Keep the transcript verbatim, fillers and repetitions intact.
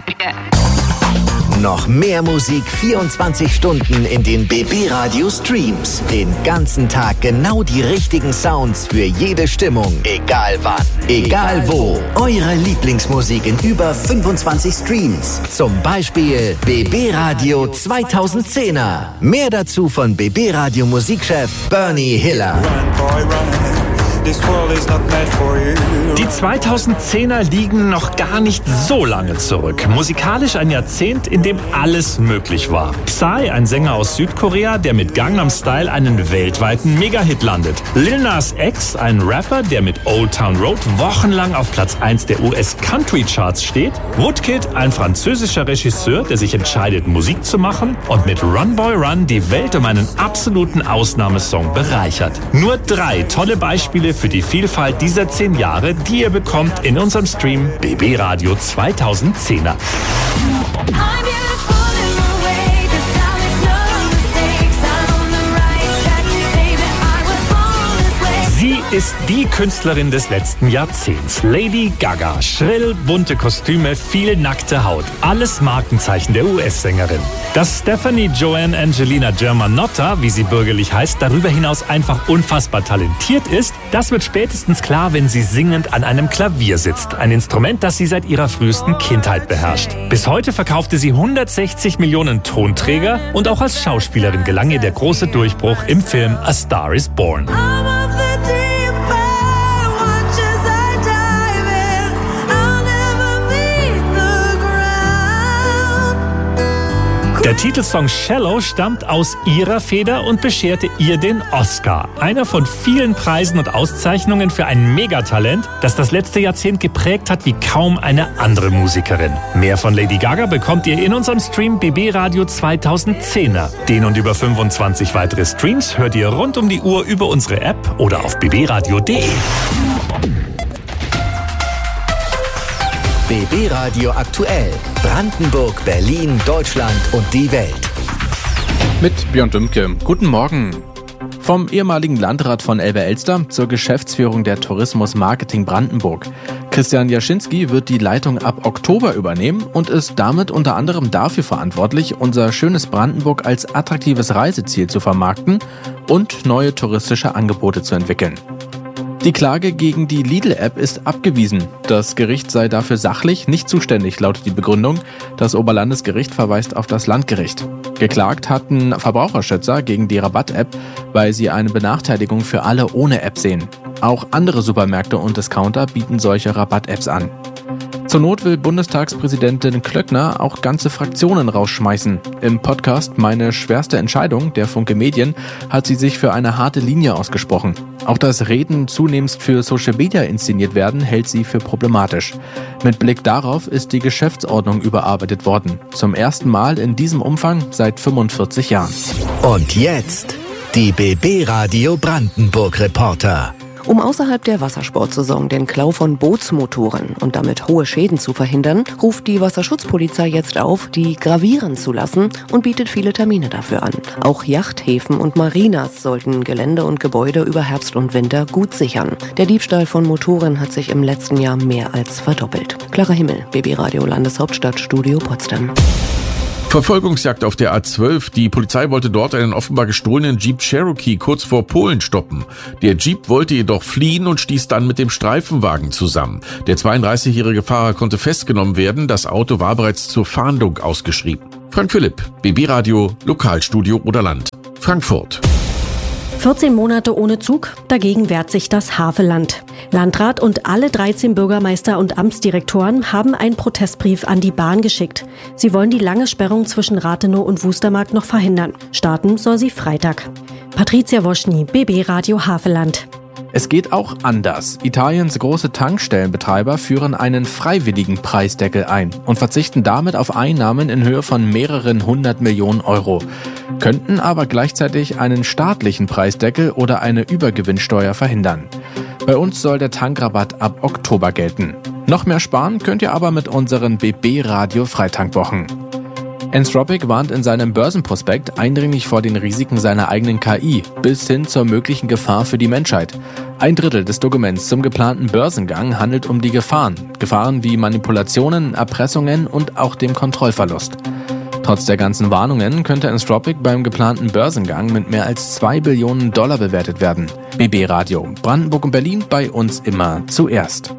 Noch mehr Musik vierundzwanzig Stunden in den B B Radio Streams. Den ganzen Tag genau die richtigen Sounds für jede Stimmung. Egal wann, egal wo. Eure Lieblingsmusik in über fünfundzwanzig Streams. Zum Beispiel B B Radio zweitausendzehner. Mehr dazu von B B Radio Musikchef Bernie Hiller. Die zweitausendzehner liegen noch gar nicht so lange zurück. Musikalisch ein Jahrzehnt, in dem alles möglich war. Psy, ein Sänger aus Südkorea, der mit Gangnam Style einen weltweiten Megahit landet. Lil Nas X, ein Rapper, der mit Old Town Road wochenlang auf Platz eins der U S Country Charts steht. Woodkid, ein französischer Regisseur, der sich entscheidet, Musik zu machen und mit Run Boy Run die Welt um einen absoluten Ausnahmesong bereichert. Nur drei tolle Beispiele für die Vielfalt dieser zehn Jahre, die ihr bekommt in unserem Stream B B Radio zweitausendzehner. Sie ist die Künstlerin des letzten Jahrzehnts. Lady Gaga. Schrill, bunte Kostüme, viel nackte Haut. Alles Markenzeichen der U S-Sängerin. Dass Stephanie Joanne Angelina Germanotta, wie sie bürgerlich heißt, darüber hinaus einfach unfassbar talentiert ist, das wird spätestens klar, wenn sie singend an einem Klavier sitzt. Ein Instrument, das sie seit ihrer frühesten Kindheit beherrscht. Bis heute verkaufte sie hundertsechzig Millionen Tonträger und auch als Schauspielerin gelang ihr der große Durchbruch im Film A Star is Born. Der Titelsong Shallow stammt aus ihrer Feder und bescherte ihr den Oscar. Einer von vielen Preisen und Auszeichnungen für ein Megatalent, das das letzte Jahrzehnt geprägt hat wie kaum eine andere Musikerin. Mehr von Lady Gaga bekommt ihr in unserem Stream B B Radio zweitausendzehner. Den und über fünfundzwanzig weitere Streams hört ihr rund um die Uhr über unsere App oder auf b b radio punkt d e. B B Radio aktuell. Brandenburg, Berlin, Deutschland und die Welt. Mit Björn Dümke. Guten Morgen. Vom ehemaligen Landrat von Elbe-Elster zur Geschäftsführung der Tourismus Marketing Brandenburg. Christian Jaschinski wird die Leitung ab Oktober übernehmen und ist damit unter anderem dafür verantwortlich, unser schönes Brandenburg als attraktives Reiseziel zu vermarkten und neue touristische Angebote zu entwickeln. Die Klage gegen die Lidl-App ist abgewiesen. Das Gericht sei dafür sachlich nicht zuständig, lautet die Begründung. Das Oberlandesgericht verweist auf das Landgericht. Geklagt hatten Verbraucherschützer gegen die Rabatt-App, weil sie eine Benachteiligung für alle ohne App sehen. Auch andere Supermärkte und Discounter bieten solche Rabatt-Apps an. Zur Not will Bundestagspräsidentin Klöckner auch ganze Fraktionen rausschmeißen. Im Podcast Meine schwerste Entscheidung der Funke Medien hat sie sich für eine harte Linie ausgesprochen. Auch dass Reden zunehmend für Social Media inszeniert werden, hält sie für problematisch. Mit Blick darauf ist die Geschäftsordnung überarbeitet worden. Zum ersten Mal in diesem Umfang seit fünfundvierzig Jahren. Und jetzt die B B Radio Brandenburg Reporter. Um außerhalb der Wassersportsaison den Klau von Bootsmotoren und damit hohe Schäden zu verhindern, ruft die Wasserschutzpolizei jetzt auf, die gravieren zu lassen und bietet viele Termine dafür an. Auch Yachthäfen und Marinas sollten Gelände und Gebäude über Herbst und Winter gut sichern. Der Diebstahl von Motoren hat sich im letzten Jahr mehr als verdoppelt. Clara Himmel, B B Radio Landeshauptstadtstudio Potsdam. Verfolgungsjagd auf der A zwölf. Die Polizei wollte dort einen offenbar gestohlenen Jeep Cherokee kurz vor Polen stoppen. Der Jeep wollte jedoch fliehen und stieß dann mit dem Streifenwagen zusammen. Der zweiunddreißigjährige Fahrer konnte festgenommen werden. Das Auto war bereits zur Fahndung ausgeschrieben. Frank Philipp, B B Radio, Lokalstudio Oderland, Frankfurt. vierzehn Monate ohne Zug, dagegen wehrt sich das Havelland. Landrat und alle dreizehn Bürgermeister und Amtsdirektoren haben einen Protestbrief an die Bahn geschickt. Sie wollen die lange Sperrung zwischen Rathenow und Wustermark noch verhindern. Starten soll sie Freitag. Patricia Woschny, B B Radio Havelland. Es geht auch anders. Italiens große Tankstellenbetreiber führen einen freiwilligen Preisdeckel ein und verzichten damit auf Einnahmen in Höhe von mehreren hundert Millionen Euro, könnten aber gleichzeitig einen staatlichen Preisdeckel oder eine Übergewinnsteuer verhindern. Bei uns soll der Tankrabatt ab Oktober gelten. Noch mehr sparen könnt ihr aber mit unseren B B Radio Freitankwochen. Anthropic warnt in seinem Börsenprospekt eindringlich vor den Risiken seiner eigenen K I bis hin zur möglichen Gefahr für die Menschheit. Ein Drittel des Dokuments zum geplanten Börsengang handelt um die Gefahren. Gefahren wie Manipulationen, Erpressungen und auch dem Kontrollverlust. Trotz der ganzen Warnungen könnte Anthropic beim geplanten Börsengang mit mehr als zwei Billionen Dollar bewertet werden. B B Radio, Brandenburg und Berlin, bei uns immer zuerst.